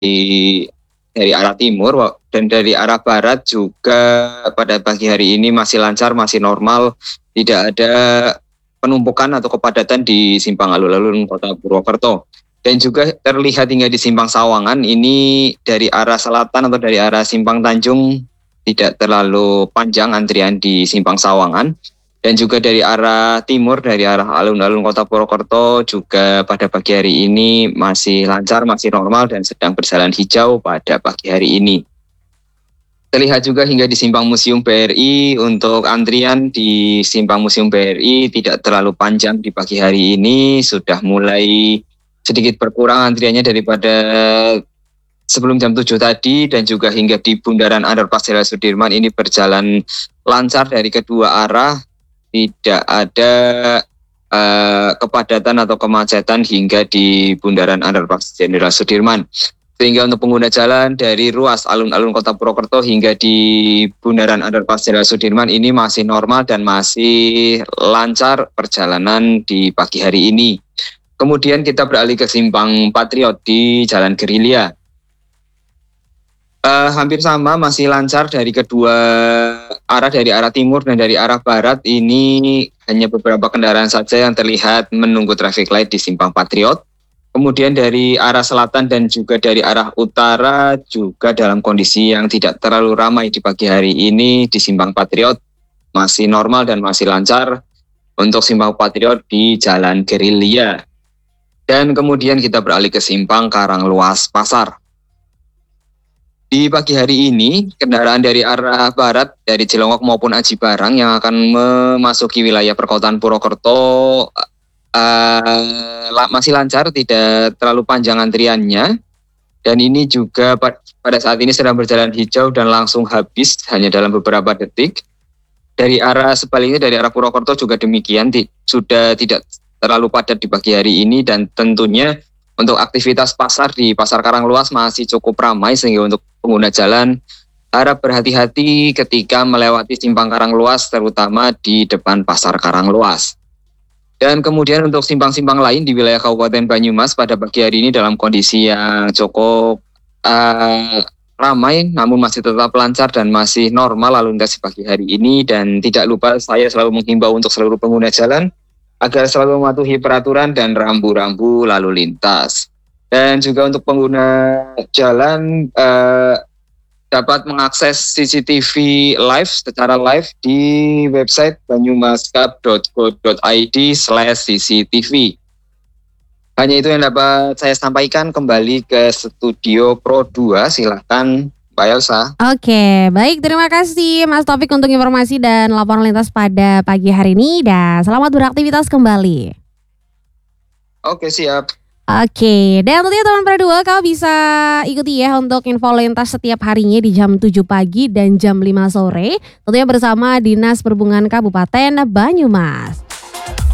dari arah timur dan dari arah barat juga pada pagi hari ini masih lancar, masih normal, tidak ada penumpukan atau kepadatan di simpang alun-alun Kota Purwokerto. Dan juga terlihat hingga di simpang Sawangan ini dari arah selatan atau dari arah simpang Tanjung tidak terlalu panjang antrian di simpang Sawangan. Dan juga dari arah timur, dari arah alun-alun Kota Purwokerto juga pada pagi hari ini masih lancar, masih normal dan sedang berjalan hijau pada pagi hari ini. Terlihat juga hingga di simpang Museum BRI untuk antrian di simpang Museum BRI tidak terlalu panjang di pagi hari ini, sudah mulai sedikit berkurang antriannya daripada sebelum jam 7 tadi, dan juga hingga di bundaran Underpass Jenderal Sudirman ini berjalan lancar dari kedua arah. Tidak ada kepadatan atau kemacetan hingga di bundaran Underpass Jenderal Sudirman. Sehingga untuk pengguna jalan dari ruas alun-alun Kota Purwokerto hingga di bundaran Underpass Jenderal Sudirman ini masih normal dan masih lancar perjalanan di pagi hari ini. Kemudian kita beralih ke simpang Patriot di Jalan Gerilya. Hampir sama, masih lancar dari kedua arah, dari arah timur dan dari arah barat. Ini hanya beberapa kendaraan saja yang terlihat menunggu traffic light di simpang Patriot. Kemudian dari arah selatan dan juga dari arah utara juga dalam kondisi yang tidak terlalu ramai di pagi hari ini di simpang Patriot. Masih normal dan masih lancar untuk simpang Patriot di Jalan Gerilya. Dan kemudian kita beralih ke simpang Karangluas Pasar. Di pagi hari ini, kendaraan dari arah barat, dari Cilongok maupun Aji Barang yang akan memasuki wilayah perkotaan Purwokerto masih lancar, tidak terlalu panjang antriannya. Dan ini juga pada saat ini sedang berjalan hijau dan langsung habis hanya dalam beberapa detik. Dari arah sebaliknya, dari arah Purwokerto juga demikian, sudah tidak terlalu padat di pagi hari ini, dan tentunya untuk aktivitas pasar di Pasar Karangluas masih cukup ramai, sehingga untuk pengguna jalan harap berhati-hati ketika melewati simpang Karangluas, terutama di depan Pasar Karangluas. Dan kemudian untuk simpang-simpang lain di wilayah Kabupaten Banyumas pada pagi hari ini dalam kondisi yang cukup ramai, namun masih tetap lancar dan masih normal lalu lintas di pagi hari ini. Dan tidak lupa, saya selalu menghimbau untuk seluruh pengguna jalan agar selalu mematuhi peraturan dan rambu-rambu lalu lintas. Dan juga untuk pengguna jalan dapat mengakses CCTV live secara live di website banyumaskap.go.id/CCTV. Hanya itu yang dapat saya sampaikan. Kembali ke studio Pro 2, silakan Mbak Elsa. Oke, baik, terima kasih Mas Taufik untuk informasi dan laporan lintas pada pagi hari ini, dan selamat beraktivitas kembali. Oke, siap. Oke, dan tentunya teman Pro 2, kau bisa ikuti ya untuk info lintas setiap harinya di jam 7 pagi dan jam 5 sore, tentunya bersama Dinas Perhubungan Kabupaten Banyumas.